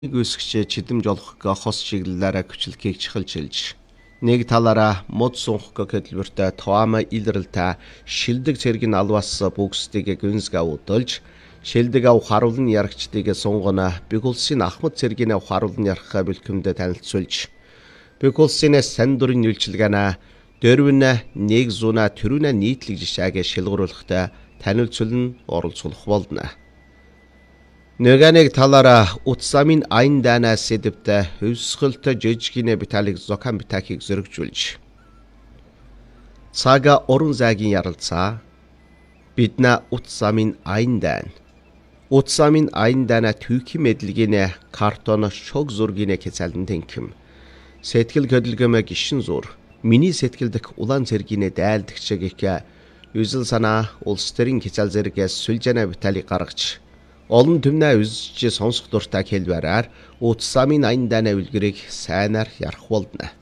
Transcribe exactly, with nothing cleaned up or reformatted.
Нэг үсгчээ чидэм жолохгоо хос чиглэлээрээ хүчлэхийг чихэлжилж нэг талаараа мод сунхгоо хөдөлбөртэй тоама илрэлтэй шилдэг цэргийн алваас бүгсдийг гүнсгээ удалж шилдэг ав харуулн ярагчдыг сунгана бигулсын ахмад цэргийн ав харуулн ярахаа бэлтгэмдэ танилцуулж бигулсын сандурын үйлчилгаана дөрвөн нэг зуна төрүнэ нийтлэг жишааг шилгууруулахтай танилцуулн оролцуулах болно. Нэгэнэг талаараа утсамын айн дана сэдвтэй хөвсгөлтэй жижигнэ биталиг зокан битахийг зөргжүүлж цаага орон зайгийн ярилцаа бидна утсамын айн дан утсамын айн дана түүхийн мэдлэгийн картон шог зургийн хязаалн тэнхэм сэтгэл хөдөлгөөмө гişin зур миний сэтгэл дэх улаан цэргийн дайлдагчиг үзэл санаа улс төрийн хязаал зэрэгээс сүлжэнэ биталиг гаргаж олон түмнээ үзэж сонсох дуртай хэлбэрээр утсамын айн дана үлгэрийг сайнаар ярих болно.